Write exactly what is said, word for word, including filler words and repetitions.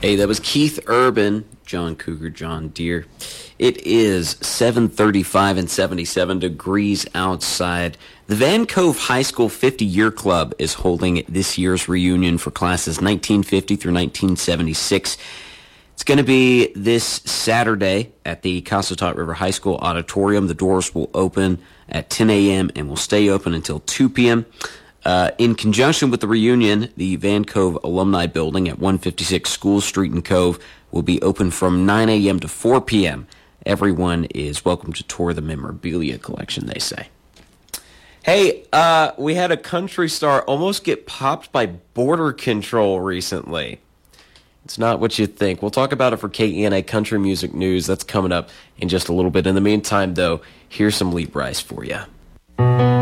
Hey, that was Keith Urban, John Cougar, John Deere. It is seven thirty-five and seventy-seven degrees outside. The Van Cove High School fifty-year club is holding this year's reunion for classes nineteen fifty through nineteen seventy-six. It's going to be this Saturday at the Cossatot River High School auditorium. The doors will open at ten a.m. and will stay open until two p.m. Uh, in conjunction with the reunion, the Van Cove Alumni Building at one fifty-six School Street in Cove will be open from nine a.m. to four p.m. Everyone is welcome to tour the memorabilia collection, they say. Hey, uh, we had a country star almost get popped by border control recently. It's not what you think. We'll talk about it for K E N A Country Music News. That's coming up in just a little bit. In the meantime, though, here's some Lee Brice for you.